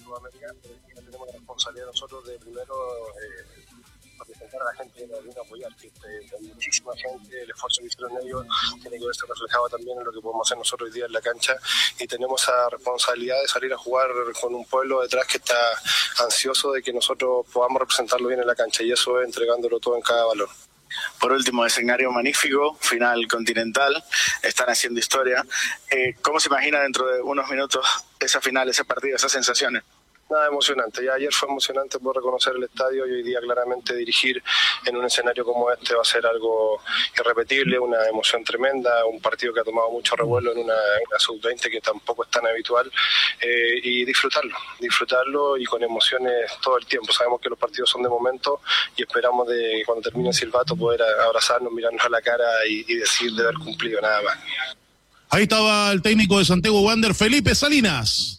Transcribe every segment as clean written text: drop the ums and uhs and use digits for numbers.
Sudamérica, pero ya tenemos la responsabilidad nosotros de primero representar a la gente que nos viene a apoyar, que hay muchísima gente, el esfuerzo que hicieron ellos tiene que verse reflejado también en lo que podemos hacer nosotros hoy día en la cancha, y tenemos esa responsabilidad de salir a jugar con un pueblo detrás que está ansioso de que nosotros podamos representarlo bien en la cancha, y eso es entregándolo todo en cada balón. Por último, escenario magnífico, final continental, están haciendo historia. ¿Cómo se imagina dentro de unos minutos esa final, ese partido, esas sensaciones? Nada, emocionante. Ya ayer fue emocionante por reconocer el estadio, y hoy día claramente dirigir en un escenario como este va a ser algo irrepetible, una emoción tremenda, un partido que ha tomado mucho revuelo en una sub-20 que tampoco es tan habitual, y disfrutarlo y con emociones todo el tiempo. Sabemos que los partidos son de momento y esperamos de cuando termine el silbato poder abrazarnos, mirarnos a la cara y decir de haber cumplido, nada más. Ahí estaba el técnico de Santiago Wander, Felipe Salinas.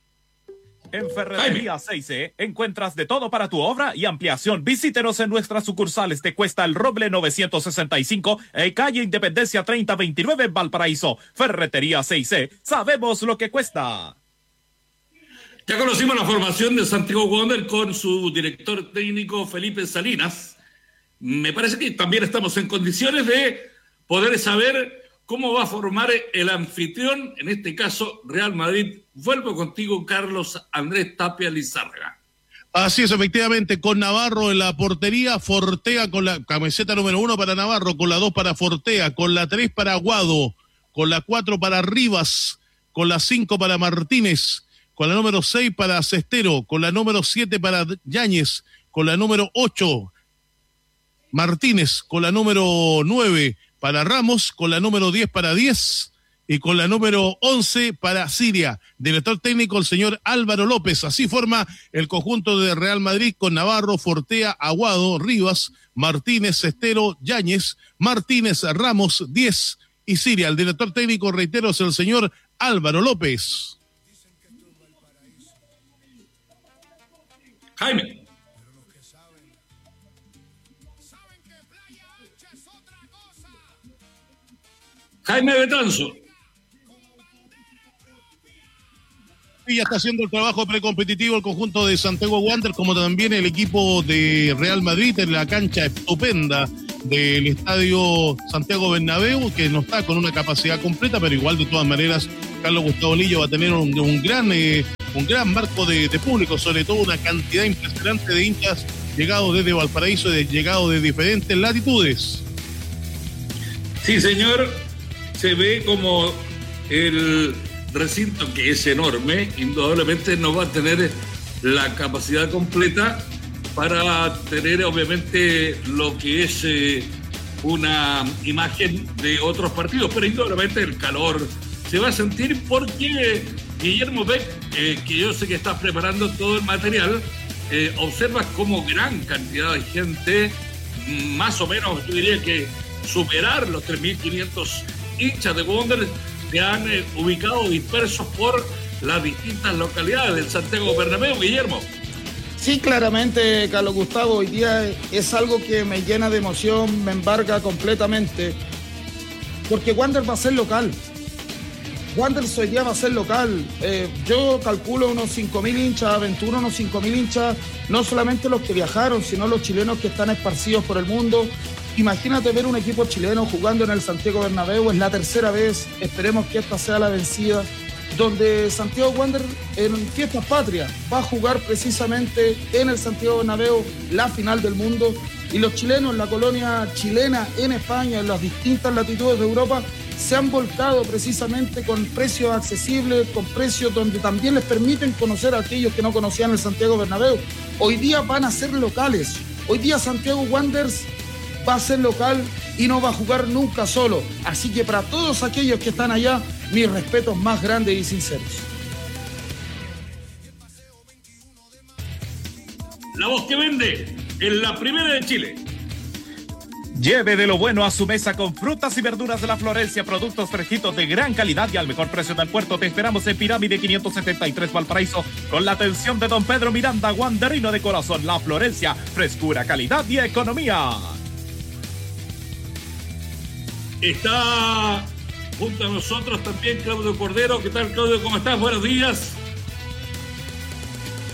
En Ferretería 6C encuentras de todo para tu obra y ampliación. Visítenos en nuestras sucursales de Cuesta El Roble 965, calle Independencia 3029 en Valparaíso. Ferretería 6C, sabemos lo que cuesta. Ya conocimos la formación de Santiago Wander con su director técnico Felipe Salinas. Me parece que también estamos en condiciones de poder saber cómo va a formar el anfitrión, en este caso Real Madrid. Vuelvo contigo, Carlos Andrés Tapia Lizárraga. Así es, efectivamente, con Navarro en la portería, Fortea con la camiseta número 1 para Navarro, con la 2 para Fortea, con la 3 para Aguado, con la 4 para Rivas, con la 5 para Martínez, con la número 6 para Cestero, con la número 7 para Yáñez, con la número 8 Martínez, con la número 9 para Ramos, con la número 10 para 10 y con la número 11 para Siria. Director técnico el señor Álvaro López. Así forma el conjunto de Real Madrid con Navarro, Fortea, Aguado, Rivas, Martínez, Cestero, Yáñez, Martínez, Ramos, 10 y Siria. El director técnico, reitero, es el señor Álvaro López. Jaime. Jaime Betanzo. Y ya está haciendo el trabajo precompetitivo el conjunto de Santiago Wander, como también el equipo de Real Madrid en la cancha estupenda del estadio Santiago Bernabéu, que no está con una capacidad completa, pero igual de todas maneras Carlos Gustavo Lillo va a tener un gran marco de público, sobre todo una cantidad impresionante de hinchas llegados desde Valparaíso, llegados de diferentes latitudes. Sí, señor, se ve como el recinto, que es enorme, indudablemente no va a tener la capacidad completa para tener obviamente lo que es una imagen de otros partidos, pero indudablemente el calor se va a sentir porque Guillermo Beck, que yo sé que está preparando todo el material, observa como gran cantidad de gente, más o menos yo diría que superar los 3.500 hinchas de Wander, se han ubicado dispersos por las distintas localidades del Santiago Bernabéu. Guillermo. Sí, claramente, Carlos Gustavo, hoy día es algo que me llena de emoción, me embarga completamente, porque Wander va a ser local. Wander hoy día va a ser local. Yo calculo unos 5.000 hinchas, aventuro unos 5.000 hinchas, no solamente los que viajaron, sino los chilenos que están esparcidos por el mundo. Imagínate ver un equipo chileno jugando en el Santiago Bernabéu, es la tercera vez, esperemos que esta sea la vencida, donde Santiago Wander en Fiestas Patrias va a jugar precisamente en el Santiago Bernabéu la final del mundo, y los chilenos, la colonia chilena en España, en las distintas latitudes de Europa, se han volcado precisamente con precios accesibles, con precios donde también les permiten conocer a aquellos que no conocían el Santiago Bernabéu. Hoy día van a ser locales, hoy día Santiago Wanderers va a ser local y no va a jugar nunca solo. Así que para todos aquellos que están allá, mis respetos más grandes y sinceros. La voz que vende en la primera de Chile. Lleve de lo bueno a su mesa con frutas y verduras de la Florencia, productos fresquitos de gran calidad y al mejor precio del puerto. Te esperamos en Pirámide 573 Valparaíso con la atención de don Pedro Miranda, wanderino de corazón. La Florencia, frescura, calidad y economía. Está junto a nosotros también Claudio Cordero. ¿Qué tal, Claudio? ¿Cómo estás? Buenos días.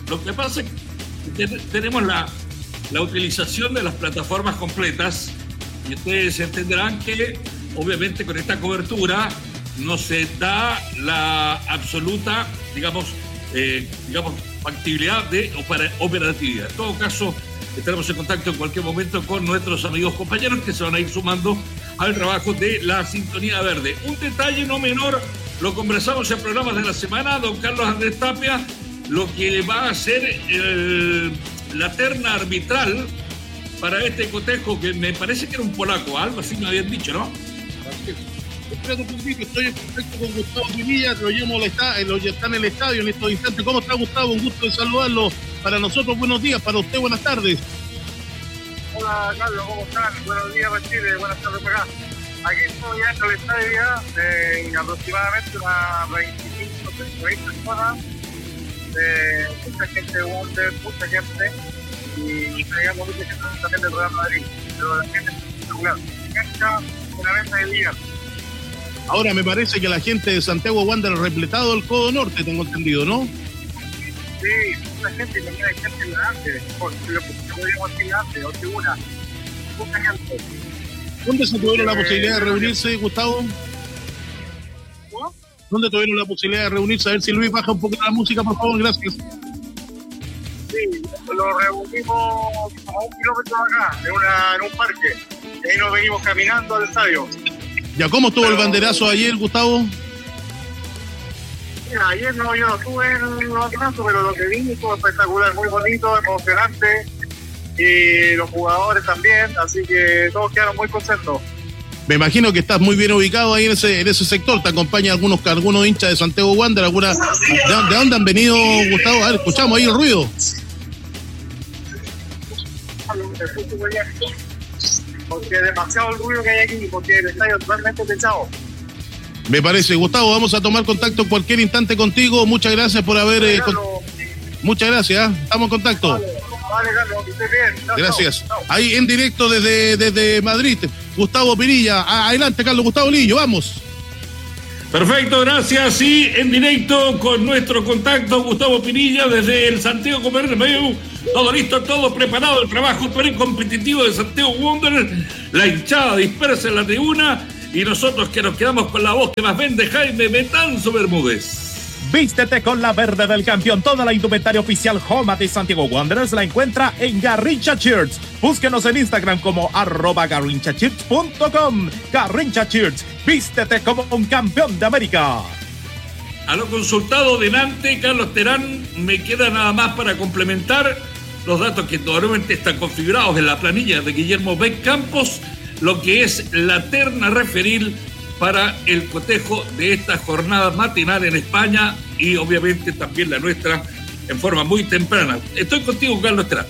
Lo que pasa es que tenemos la utilización de las plataformas completas y ustedes entenderán que obviamente con esta cobertura no se da la absoluta, digamos, factibilidad de operatividad. En todo caso, estaremos en contacto en cualquier momento con nuestros amigos compañeros que se van a ir sumando al trabajo de la Sintonía Verde. Un detalle no menor, lo conversamos en programas de la semana, don Carlos Andrés Tapia, lo que va a ser la terna arbitral para este cotejo, que me parece que era un polaco, algo así me habían dicho, ¿no? Espérate un poquito, estoy en contacto con Gustavo Pinilla, lo llamo está en el estadio en estos instantes. ¿Cómo está, Gustavo? Un gusto de saludarlo. Para nosotros, buenos días, para usted, buenas tardes. Hola, Carlos, ¿cómo están? Buenos días para Chile, buenas tardes para acá. Aquí estoy ya en el estadio ya, aproximadamente unas 25, 30 personas, mucha gente de Wonder, mucha gente, y traigamos mucha gente también del Real Madrid, pero la gente es espectacular. Una mesa de día. Ahora me parece que la gente de Santiago Wander ha repletado el Codo Norte, tengo entendido, ¿no? Sí, mucha gente, también hay gente delante, lo que podríamos decir antes, o tribuna. Mucha gente. ¿Dónde se tuvieron la posibilidad de reunirse, Gustavo? ¿Cómo? ¿Dónde tuvieron la posibilidad de reunirse? A ver si Luis baja un poco la música, por favor, gracias. Sí, lo reunimos a 1 kilómetro de acá, en un parque. Y ahí nos venimos caminando al estadio. ¿Ya cómo estuvo el banderazo ayer, Gustavo? Mira, ayer yo no estuve en el banderazo, pero lo que vi estuvo espectacular, muy bonito, emocionante. Y los jugadores también, así que todos quedaron muy contentos. Me imagino que estás muy bien ubicado ahí en ese sector. Te acompañan algunos hinchas de Santiago Wander. ¿De dónde han venido, Gustavo? A ver, escuchamos ahí el ruido. Porque es demasiado el ruido que hay aquí, porque el estadio es totalmente techado. Me parece. Gustavo, vamos a tomar contacto en cualquier instante contigo. Muchas gracias por haber... Muchas gracias, estamos en contacto. Vale, Carlos, que estés bien. Gracias. Ahí en directo desde Madrid, Gustavo Pinilla. Adelante, Carlos Gustavo Lillo, vamos. Perfecto, gracias. Sí, en directo con nuestro contacto Gustavo Pinilla desde el Santiago Bernabéu. Todo listo, todo preparado, el trabajo competitivo de Santiago Wanderers, la hinchada dispersa en la tribuna y nosotros que nos quedamos con la voz que más vende, Jaime Betanzo Bermúdez. Vístete con la verde del campeón. Toda la indumentaria oficial Homa de Santiago Wanderers la encuentra en Garrincha Shirts. Búsquenos en Instagram como @garrinchashirts.com. Garrincha Shirts, vístete como un campeón de América. A lo consultado delante, Carlos Terán, me queda nada más para complementar los datos que normalmente están configurados en la planilla de Guillermo Beck Campos, lo que es la terna referil para el cotejo de esta jornada matinal en España y obviamente también la nuestra en forma muy temprana. Estoy contigo, Carlos Terán.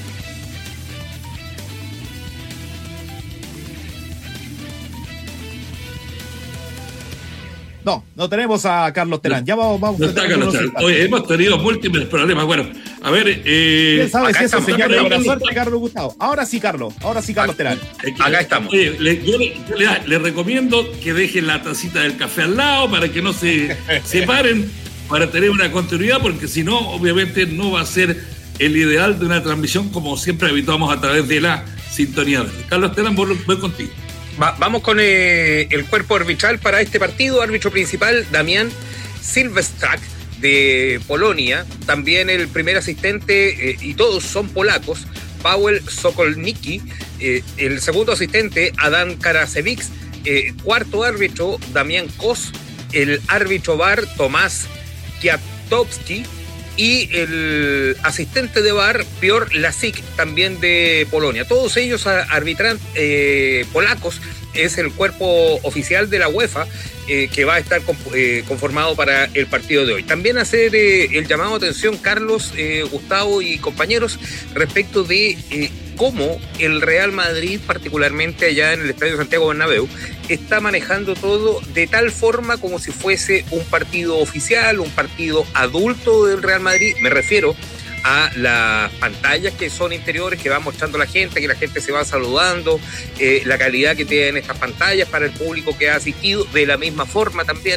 No tenemos a Carlos Terán. Ya vamos no está Carlos Terán. Oye, hemos tenido múltiples problemas. Bueno, a ver... ¿Quién sabe si eso señal de buena suerte, Carlos Gustavo? Ahora sí, Carlos Terán. Acá estamos. Oye, yo le recomiendo que dejen la tacita del café al lado para que no se separen, para tener una continuidad, porque si no, obviamente no va a ser el ideal de una transmisión como siempre habituamos a través de la Sintonía Verde. Carlos Terán, voy contigo. Vamos con el cuerpo arbitral para este partido. Árbitro principal, Damián Silvestrak, de Polonia. También el primer asistente, y todos son polacos, Paweł Sokolnicki. El segundo asistente, Adam Karasewicz. Cuarto árbitro, Damián Kos. El árbitro VAR, Tomás Kwiatkowski. Y el asistente de VAR, Piotr Lasik, también de Polonia. Todos ellos arbitran polacos. Es el cuerpo oficial de la UEFA que va a estar conformado para el partido de hoy. También hacer el llamado de atención, Carlos, Gustavo y compañeros, respecto de cómo el Real Madrid, particularmente allá en el Estadio Santiago Bernabéu, está manejando todo de tal forma como si fuese un partido oficial, un partido adulto del Real Madrid. Me refiero a las pantallas que son interiores, que va mostrando la gente, que la gente se va saludando, la calidad que tienen estas pantallas para el público que ha asistido, de la misma forma también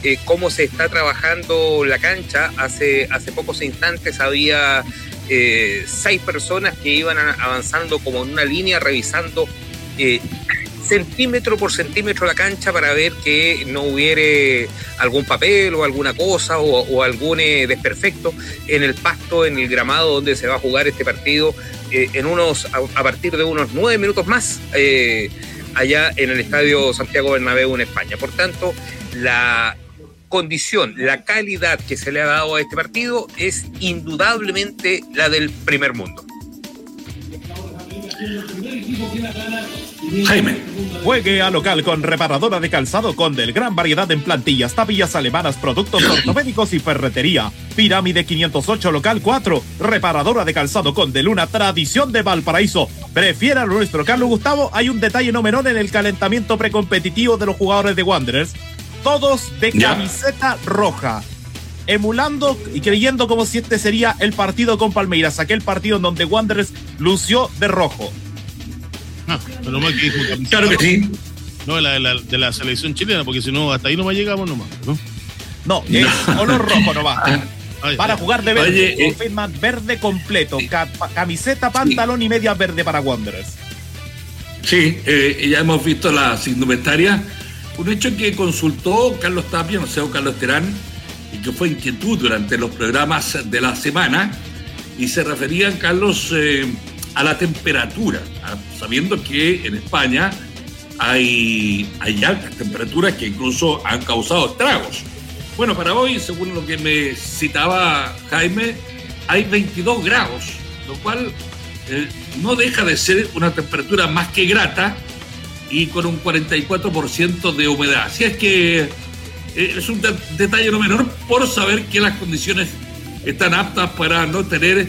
cómo se está trabajando la cancha. Hace pocos instantes había 6 personas que iban avanzando como en una línea, revisando centímetro por centímetro la cancha para ver que no hubiere algún papel o alguna cosa o algún desperfecto en el pasto, en el gramado donde se va a jugar este partido a partir de unos 9 minutos más allá en el Estadio Santiago Bernabéu en España. Por tanto, la condición, la calidad que se le ha dado a este partido es indudablemente la del primer mundo. Jaime. Juegue a local con Reparadora de Calzado Condel. Gran variedad en plantillas, tablillas alemanas, productos ortopédicos y ferretería. Pirámide 508, local 4. Reparadora de Calzado Condel, una tradición de Valparaíso. Prefiera lo nuestro, Carlos Gustavo. Hay un detalle no menor en el calentamiento precompetitivo de los jugadores de Wanderers. Todos de camiseta roja, emulando y creyendo como si este sería el partido con Palmeiras, aquel partido en donde Wanderers lució de rojo. Pero mal que dijo claro que sí. No, de la selección chilena, porque si no, hasta ahí nomás llegamos nomás, ¿no? No, es color rojo nomás. Para jugar de verde, confirman verde completo, camiseta, pantalón y media verde para Wanderers. Sí, ya hemos visto las indumentarias. Un hecho que consultó Carlos Tapia, no sé, o Carlos Terán, y que fue inquietud durante los programas de la semana, y se referían, Carlos, a la temperatura, sabiendo que en España hay altas temperaturas que incluso han causado estragos. Bueno, para hoy, según lo que me citaba Jaime, hay 22 grados, lo cual no deja de ser una temperatura más que grata y con un 44% de humedad. Así es que es un detalle no menor por saber que las condiciones están aptas para no tener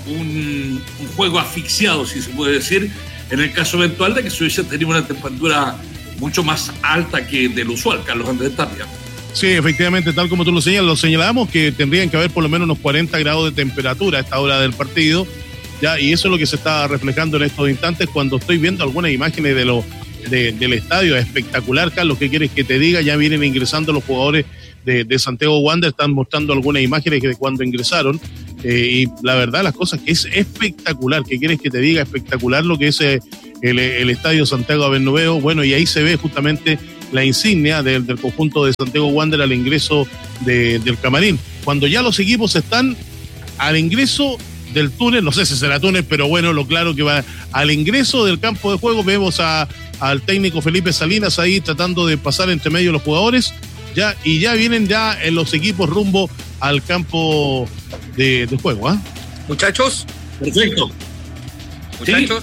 un juego asfixiado, si se puede decir, en el caso eventual de que se hubiese tenido una temperatura mucho más alta que del usual, Carlos Andrés Tapia. Sí, efectivamente, tal como tú lo señalábamos, que tendrían que haber por lo menos unos 40 grados de temperatura a esta hora del partido, ya, y eso es lo que se está reflejando en estos instantes cuando estoy viendo algunas imágenes del estadio. Es espectacular, Carlos, ¿qué quieres que te diga? Ya vienen ingresando los jugadores de Santiago Wander, están mostrando algunas imágenes de cuando ingresaron, y la verdad las cosas que es espectacular. ¿Qué quieres que te diga? Espectacular lo que es el estadio Santiago Bernabéu. Bueno, y ahí se ve justamente la insignia del conjunto de Santiago Wander al ingreso del camarín, cuando ya los equipos están al ingreso del túnel, no sé si será túnel, pero bueno, lo claro que va al ingreso del campo de juego. Vemos al técnico Felipe Salinas ahí tratando de pasar entre medio de los jugadores, y ya vienen en los equipos rumbo al campo de juego. Muchachos. Perfecto. Muchachos.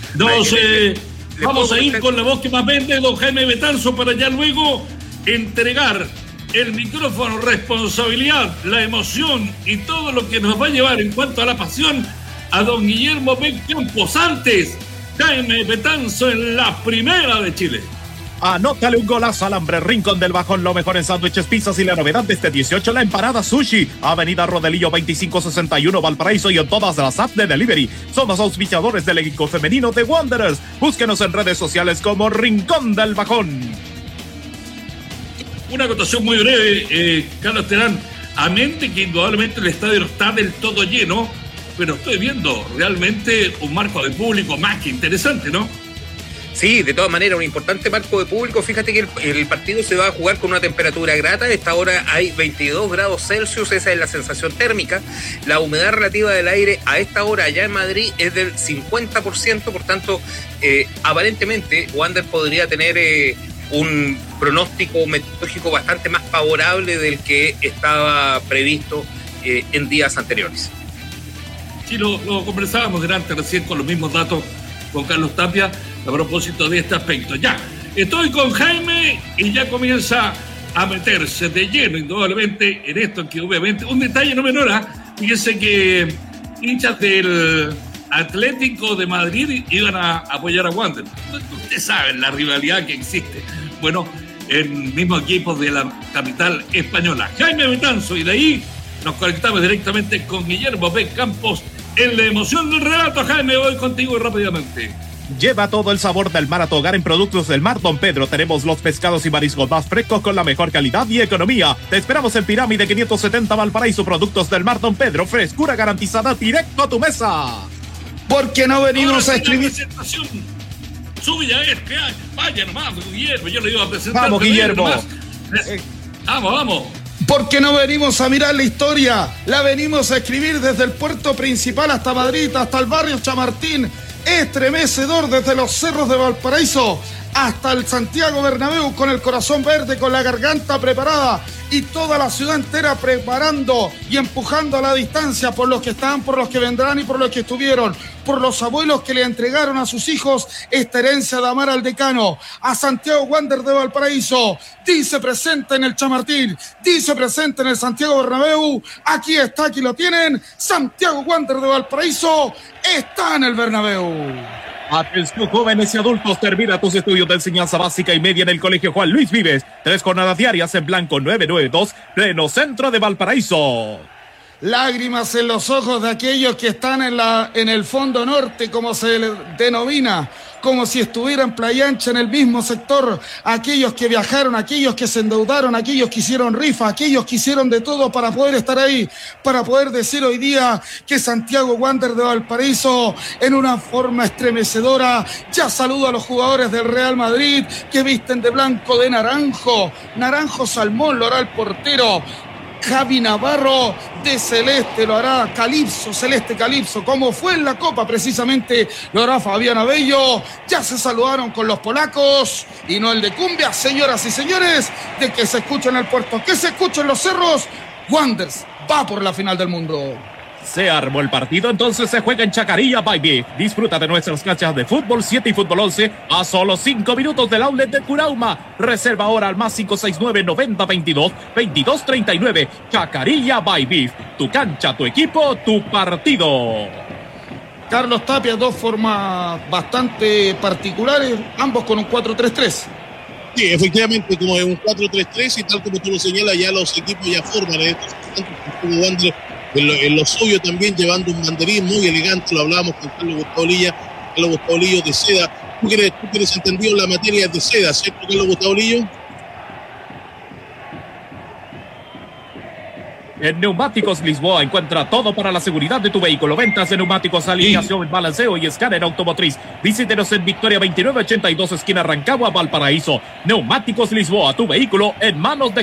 Sí. Vamos a ir con la voz que más vende, don Jaime Betanzo, para ya luego entregar el micrófono, responsabilidad, la emoción y todo lo que nos va a llevar en cuanto a la pasión a don Guillermo B. Campos. Antes, Jaime Betanzo en la primera de Chile. Anótale un golazo al Hambre Rincón del Bajón, lo mejor en sándwiches, pizzas y la novedad de este 18, la empanada sushi. Avenida Rodelillo 2561 Valparaíso y en todas las apps de delivery. Somos auspiciadores del equipo femenino de Wanderers. Búsquenos en redes sociales como Rincón del Bajón. Una acotación muy breve, Carlos Terán. A mente que indudablemente el estadio no está del todo lleno, pero estoy viendo realmente un marco de público más que interesante, ¿no? Sí, de todas maneras, un importante marco de público. Fíjate que el partido se va a jugar con una temperatura grata. A esta hora hay 22 grados Celsius, esa es la sensación térmica. La humedad relativa del aire a esta hora allá en Madrid es del 50%, por tanto, aparentemente Wander podría tener un pronóstico meteorológico bastante más favorable del que estaba previsto en días anteriores. Sí, lo conversábamos delante recién con los mismos datos con Carlos Tapia a propósito de este aspecto. Ya, estoy con Jaime y ya comienza a meterse de lleno, indudablemente, en esto que obviamente, un detalle no menor, fíjense que hinchas del Atlético de Madrid iban a apoyar a Wander. Ustedes saben la rivalidad que existe. Bueno, en mismo equipo de la capital española. Jaime Betanzo, y de ahí nos conectamos directamente con Guillermo B. Campos en la emoción del relato. Jaime, voy contigo rápidamente. Lleva todo el sabor del mar a tu hogar en Productos del Mar Don Pedro. Tenemos los pescados y mariscos más frescos con la mejor calidad y economía. Te esperamos en Pirámide 570 Valparaíso. Productos del Mar Don Pedro, frescura garantizada directo a tu mesa. Porque no venimos a escribir. Suya es que vaya nomás, Guillermo, yo le iba a presentar. Vamos, Guillermo. Vamos. Porque no venimos a mirar la historia, la venimos a escribir desde el puerto principal hasta Madrid, hasta el barrio Chamartín. Estremecedor desde los cerros de Valparaíso hasta el Santiago Bernabéu, con el corazón verde, con la garganta preparada y toda la ciudad entera preparando y empujando a la distancia por los que están, por los que vendrán y por los que estuvieron, por los abuelos que le entregaron a sus hijos esta herencia de amar al decano, a Santiago Wander de Valparaíso. Dice presente en el Chamartín, dice presente en el Santiago Bernabéu. Aquí está, aquí lo tienen. Santiago Wander de Valparaíso está en el Bernabéu. Atención, jóvenes y adultos, termina tus estudios de enseñanza básica y media en el Colegio Juan Luis Vives. 3 jornadas diarias en blanco 992, pleno centro de Valparaíso. Lágrimas en los ojos de aquellos que están en el fondo norte, como se denomina, como si estuvieran en Playa Ancha en el mismo sector, aquellos que viajaron, aquellos que se endeudaron, aquellos que hicieron rifa, aquellos que hicieron de todo para poder estar ahí, para poder decir hoy día que Santiago Wander de Valparaíso, en una forma estremecedora, ya saludo a los jugadores del Real Madrid que visten de blanco, de naranjo salmón, lo hará el portero Javi Navarro, de celeste lo hará Calipso, celeste Calipso, como fue en la Copa precisamente lo hará Fabián Abello. Ya se saludaron con los polacos y no el de cumbia, señoras y señores, de que se escucha en el puerto, que se escucha en los cerros. Wanderers va por la final del mundo. Se armó el partido, entonces se juega en Chacarilla by Beef. Disfruta de nuestras canchas de fútbol 7 y fútbol 11 a solo 5 minutos del outlet de Curauma. Reserva ahora al más 569-9022-2239. Chacarilla by Beef. Tu cancha, tu equipo, tu partido. Carlos Tapia, dos formas bastante particulares, ambos con un 4-3-3. Sí, efectivamente, como en un 4-3-3 y tal como tú lo señalas, ya los equipos ya forman en estos instantes, como Wander en lo suyo también, llevando un banderín muy elegante. Lo hablábamos con Carlos Gustavo Lillo de seda. Tú que eres entendido en la materia de seda, ¿cierto, Carlos Gustavo Lillo? En Neumáticos Lisboa encuentra todo para la seguridad de tu vehículo. Ventas de neumáticos, alineación, balanceo y escáner automotriz. Visítenos en Victoria 2982, esquina Rancagua, Valparaíso. Neumáticos Lisboa, tu vehículo en manos de